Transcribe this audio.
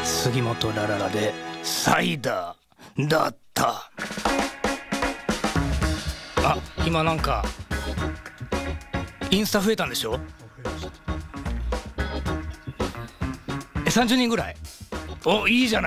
杉本ラララでサイダーだった。あ、今なんかインスタ増えたんでしょ。30人ぐらい。お、いいじゃない。